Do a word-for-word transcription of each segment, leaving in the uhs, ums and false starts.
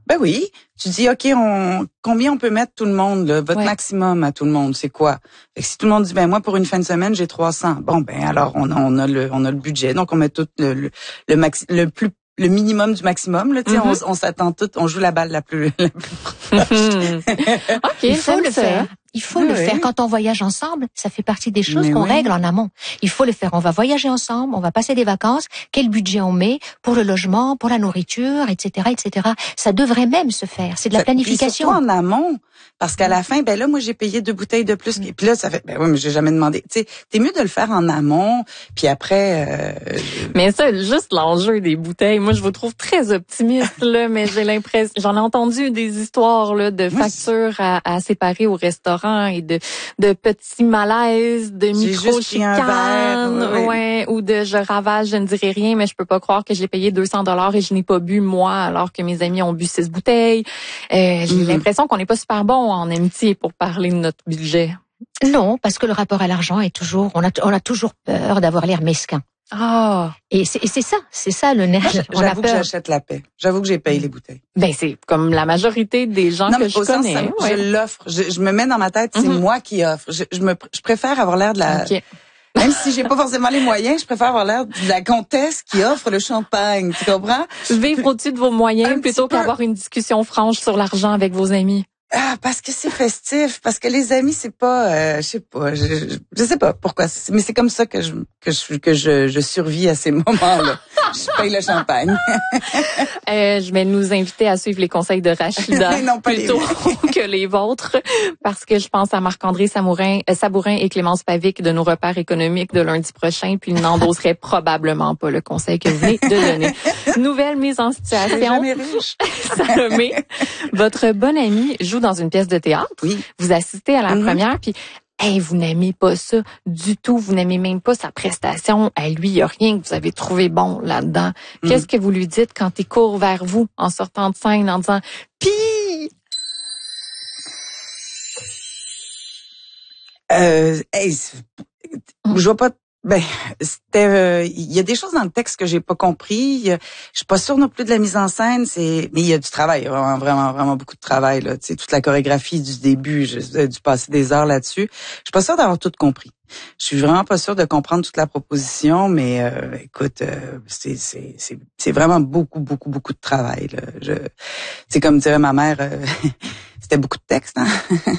Ben oui. Tu dis, OK, on, combien on peut mettre tout le monde, là? Votre ouais. maximum à tout le monde, c'est quoi? Fait que si tout le monde dit, ben moi, pour une fin de semaine, j'ai trois cents. Bon, ben alors, on a, on a le, on a le budget. Donc, on met tout le, le, le maxi, le plus, le minimum du maximum, là. Tu sais, mm-hmm. on, on s'attend tout, on joue la balle la plus, la plus proche. OK, il faut le faire. Il faut oui, le faire. Quand on voyage ensemble, ça fait partie des choses Mais qu'on oui. règle en amont. Il faut le faire. On va voyager ensemble, on va passer des vacances. Quel budget on met pour le logement, pour la nourriture, et cetera, et cetera. Ça devrait même se faire. C'est de la ça, planification. Surtout en amont. Parce qu'à la fin, ben là, moi, j'ai payé deux bouteilles de plus. Puis là, ça fait, ben oui, mais j'ai jamais demandé. Tu sais, t'es mieux de le faire en amont. Puis après. Euh, mais ça, juste l'enjeu des bouteilles. Moi, je vous trouve très optimiste là, mais j'ai l'impression, j'en ai entendu des histoires là de factures à, à séparer au restaurant et de de petits malaises, de micro chicanes, ouais. ouais, ou de je ravage, je ne dirai rien, mais je peux pas croire que j'ai payé deux cents dollars et je n'ai pas bu moi, alors que mes amis ont bu six bouteilles. Euh, j'ai mm-hmm. l'impression qu'on n'est pas super bon en amitié pour parler de notre budget. Non, parce que le rapport à l'argent est toujours, on a, on a toujours peur d'avoir l'air mesquin. Ah. Et c'est, et c'est ça, c'est ça le nerf. On J'avoue a peur. que j'achète la paix. J'avoue que j'ai payé les bouteilles. Ben c'est comme la majorité des gens non, que je connais. Sens, ouais. Je l'offre. Je, je me mets dans ma tête, c'est mm-hmm. moi qui offre. Je, je me, je préfère avoir l'air de la. Okay. Même si j'ai pas forcément les moyens, je préfère avoir l'air de la comtesse qui offre le champagne. Tu comprends? Vivre au-dessus de vos moyens Un plutôt qu'avoir une discussion franche sur l'argent avec vos amis. Ah, parce que c'est festif, parce que les amis, c'est pas, euh, je sais pas, je, je, je sais pas pourquoi, mais c'est comme ça que je que je que je, je survis à ces moments-là. Je paye le champagne. euh, je vais nous inviter à suivre les conseils de Rachida non, pas plutôt les... que les vôtres, parce que je pense à Marc-André Sabourin, euh, Sabourin et Clémence Pavic de nos repères économiques de lundi prochain, puis ils n'endoseraient probablement pas le conseil que vous venez de donner. Nouvelle mise en situation. Je suis jamais riche. Salomé, votre bonne amie joue dans une pièce de théâtre. Oui. Vous assistez à la mm-hmm. première, puis hey, vous n'aimez pas ça du tout. Vous n'aimez même pas sa prestation. Hey, lui, il n'y a rien que vous avez trouvé bon là-dedans. Mm-hmm. Qu'est-ce que vous lui dites quand il court vers vous en sortant de scène en disant « Pis! » Euh, hey, mm. je vois pas... Ben, c'était, euh, il y a des choses dans le texte que j'ai pas compris. Je suis pas sûre non plus de la mise en scène. C'est, mais il y a du travail, vraiment, vraiment, vraiment beaucoup de travail là. Tu sais, toute la chorégraphie du début, j'ai dû passer des heures là-dessus. Je suis pas sûre d'avoir tout compris. Je suis vraiment pas sûre de comprendre toute la proposition, mais euh, écoute, euh, c'est, c'est, c'est, c'est vraiment beaucoup, beaucoup, beaucoup de travail. Là. Je, c'est comme dirait ma mère, euh, c'était beaucoup de texte. Hein?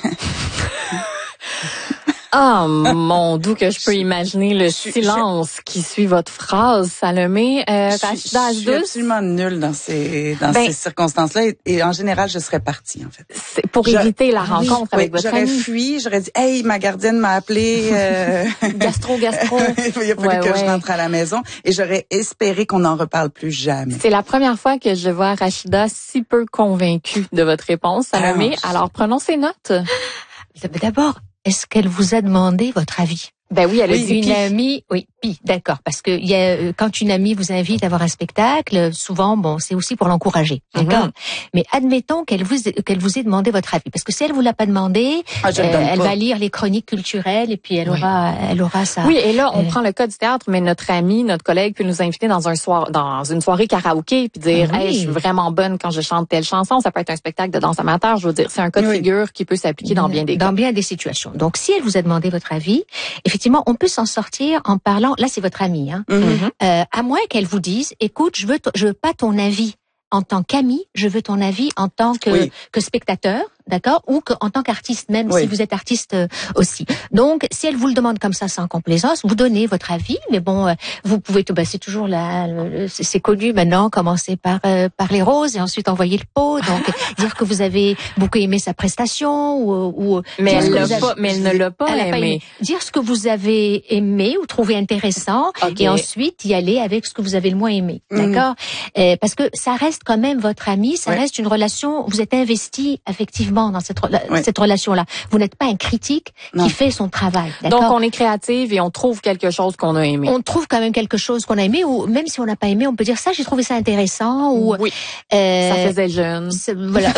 Ah, mon Dieu, que je peux imaginer le silence je, qui suit votre phrase, Salomé. Euh, je, je suis absolument nulle dans ces dans ben, ces circonstances-là et, et en général, je serais partie, en fait. C'est pour je, éviter la rencontre oui, avec oui, votre j'aurais ami. J'aurais fui, j'aurais dit « Hey, ma gardienne m'a appelé. Euh... » Gastro, gastro. Il a fallu ouais, que ouais. je rentre à la maison et j'aurais espéré qu'on n'en reparle plus jamais. C'est la première fois que je vois Rachida si peu convaincue de votre réponse, Salomé. Ah, Alors, prenons ses notes. D'abord, est-ce qu'elle vous a demandé votre avis? Ben oui, elle a oui, dit une pis. amie, oui, pis, d'accord, parce que il y a quand une amie vous invite à voir un spectacle, souvent bon, c'est aussi pour l'encourager, d'accord. Mm-hmm. Mais admettons qu'elle vous qu'elle vous ait demandé votre avis, parce que si elle vous l'a pas demandé, ah, euh, elle pas. va lire les chroniques culturelles et puis elle oui. aura elle aura ça. Oui, et là on euh... prend le cas du théâtre, mais notre ami, notre collègue peut nous inviter dans un soir dans une soirée karaoké puis dire, oui. hey, je suis vraiment bonne quand je chante telle chanson. Ça peut être un spectacle de danse amateur, je veux dire, c'est un cas de oui. figure qui peut s'appliquer dans bien des dans cas. Dans bien des situations. Donc si elle vous a demandé votre avis, effectivement, on peut s'en sortir en parlant. Là, c'est votre amie, hein. Mm-hmm. Euh, à moins qu'elle vous dise, écoute, je veux, t- je veux pas ton avis en tant qu'amie, je veux ton avis en tant que oui. que spectateur, d'accord, ou que, en tant qu'artiste même, oui. si vous êtes artiste euh, aussi. Donc, si elle vous le demande comme ça sans complaisance, vous donnez votre avis, mais bon, euh, vous pouvez, bah, c'est toujours là, c'est, c'est connu maintenant, commencer par euh, par les roses et ensuite envoyer le pot, donc dire que vous avez beaucoup aimé sa prestation ou, ou mais elle l'a pas, mais elle ne l'a pas, elle aimé. A pas aimé. Dire ce que vous avez aimé ou trouvé intéressant, okay. et ensuite y aller avec ce que vous avez le moins aimé, mmh. d'accord, euh, parce que ça reste quand même votre ami, ça ouais. reste une relation, vous êtes investi effectivement dans cette, oui. cette relation-là. Vous n'êtes pas un critique non. qui fait son travail. D'accord? Donc, on est créative et on trouve quelque chose qu'on a aimé. On trouve quand même quelque chose qu'on a aimé, ou même si on n'a pas aimé, on peut dire ça, j'ai trouvé ça intéressant, ou... Oui, euh, ça faisait jeune. Voilà.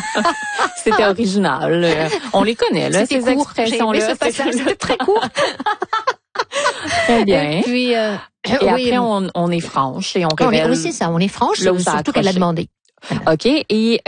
C'était original. On les connaît, là, C'était ces court. expressions-là. C'était, c'était très court. Très bien. Et puis... Euh, et oui, après, on, on est franche et on révèle... Oui, c'est ça, on est franche, surtout qu'elle a demandé. OK, et